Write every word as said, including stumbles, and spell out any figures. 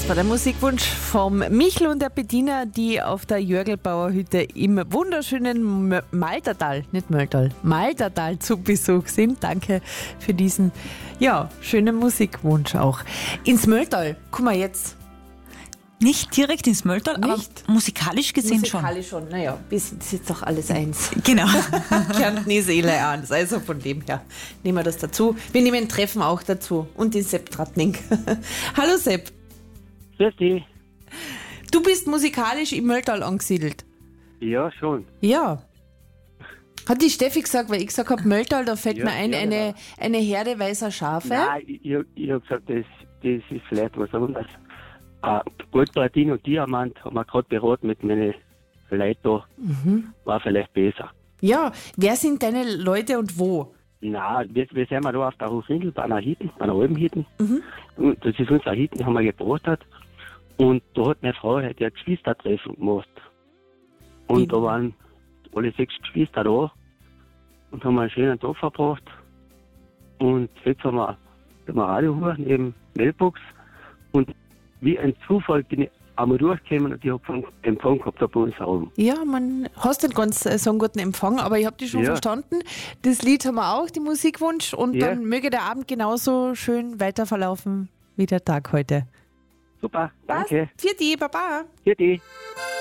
war der Musikwunsch vom Michel und der Bettina, die auf der Jörgelbauer-Hütte im wunderschönen M- Maltertal, nicht Mölltal, Maltertal zu Besuch sind. Danke für diesen, ja, schönen Musikwunsch auch. Ins Mölltal, guck mal jetzt. Nicht direkt ins Mölltal, aber Nicht? musikalisch gesehen Musikalisch schon. Naja, bis das ist jetzt doch alles eins. schon. Genau. Kärnten ist eh eins. Also von dem her nehmen wir das dazu. Wir nehmen Treffen auch dazu und den Sepp Trattning. Hallo Sepp. Grüß dich. Du bist musikalisch im Mölltal angesiedelt. Ja, schon. Ja. Hat die Steffi gesagt, weil ich gesagt habe, Mölltal, da fällt Ja, mir ein, ja, eine, genau. eine Herde weißer Schafe. Nein, ich, ich, ich habe gesagt, das, das ist vielleicht was anderes. Uh, Gold, Platin und Diamant haben wir gerade beraten mit meinen Leuten da. Mhm. War vielleicht besser. Ja, wer sind deine Leute und wo? Nein, wir, wir sind wir da auf der Hofrindel bei einer Hitten, bei einer Albenhitten. Mhm. Und das ist unsere Hitten, die haben wir gebracht. Und da hat meine Frau halt ein Geschwistertreffen gemacht. Und Wie? da waren alle sechs Geschwister da und haben einen schönen Tag verbracht. Und jetzt haben wir den Radio neben Mailbox und wie ein Zufall bin ich einmal durchgekommen und ich habe Empfang gehabt da bei uns oben. Ja, man hast den ganz äh, so einen guten Empfang, aber ich habe dich schon Ja. verstanden. Das Lied haben wir auch, die Musikwunsch, und Ja. dann möge der Abend genauso schön weiter verlaufen wie der Tag heute. Super, danke. Für die, Baba. Für dich.